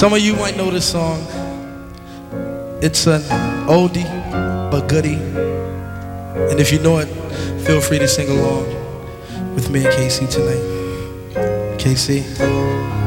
Some of you might know this song. It's an oldie but goodie. And if you know it, feel free to sing along with me and KC tonight. KC.